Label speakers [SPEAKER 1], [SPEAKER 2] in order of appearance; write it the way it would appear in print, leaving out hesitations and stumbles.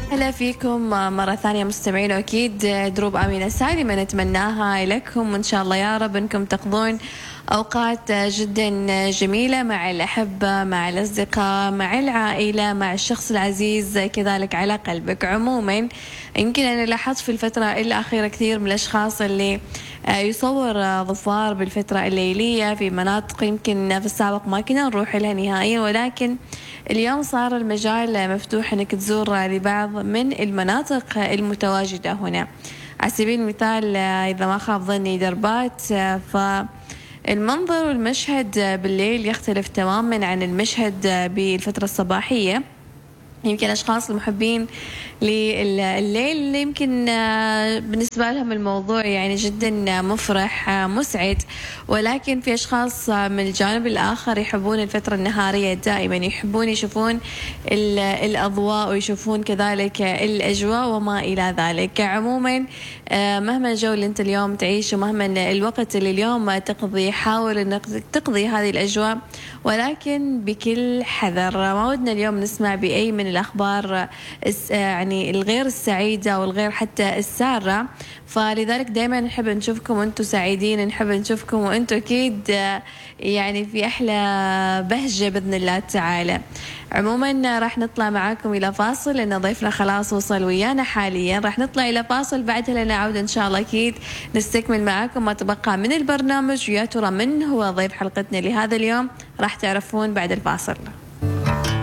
[SPEAKER 1] هلا فيكم مرة ثانية مستمعين، وأكيد دروب أمينة سالمة نتمناها لكم، وإن شاء الله يا رب أنكم تقضون أوقات جدا جميلة مع الأحبة، مع الأصدقاء، مع العائلة، مع الشخص العزيز كذلك على قلبك. عموما يمكن أنا لاحظت في الفترة الأخيرة كثير من الأشخاص اللي يصور ظفار بالفترة الليلية في مناطق يمكن في السابق ما كنا نروح لها نهائيا، ولكن اليوم صار المجال مفتوح انك تزور لبعض من المناطق المتواجدة هنا. على سبيل المثال اذا ما خاب ظني دربات، فالمنظر والمشهد بالليل يختلف تماما عن المشهد بالفترة الصباحية. يمكن أشخاص المحبين لليل يمكن بالنسبة لهم الموضوع يعني جدا مفرح مسعد، ولكن في أشخاص من الجانب الآخر يحبون الفترة النهارية دائما، يحبون يشوفون الأضواء ويشوفون كذلك الأجواء وما إلى ذلك. عموما مهما الجو اللي أنت اليوم تعيشه، مهما الوقت اللي اليوم تقضي، حاول أنك تقضي هذه الأجواء ولكن بكل حذر. ما ودنا اليوم نسمع بأي من الأخبار يعني الغير السعيدة والغير حتى السارة، فلذلك دائما نحب نشوفكم وانتم سعيدين، نحب نشوفكم وانتم أكيد يعني في أحلى بهجة بإذن الله تعالى. عموما راح نطلع معاكم إلى فاصل لأن ضيفنا خلاص وصل ويانا حاليا، راح نطلع إلى فاصل بعدها لنا عودة إن شاء الله أكيد نستكمل معاكم ما تبقى من البرنامج. ويا ترى من هو ضيف حلقتنا لهذا اليوم راح تعرفون بعد الفاصل.